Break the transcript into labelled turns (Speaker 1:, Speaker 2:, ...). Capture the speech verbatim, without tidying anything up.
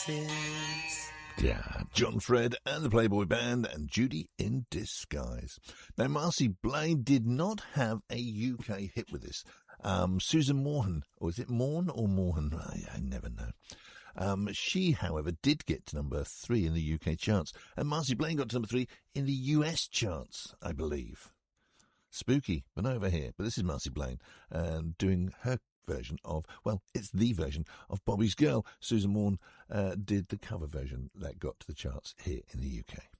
Speaker 1: faces.
Speaker 2: Yeah, John Fred and the Playboy Band and Judy in Disguise. Now, Marcy Blaine did not have a U K hit with this. Um, Susan Morhan, or is it Morn or Morhan? I, I never know. Um, she, however, did get to number three in the U K charts, and Marcy Blaine got to number three in the U S charts, I believe. Spooky, but over here. But this is Marcy Blaine, uh, doing her version of, well, it's the version of Bobby's Girl. Susan Morn uh, did the cover version that got to the charts here in the U K.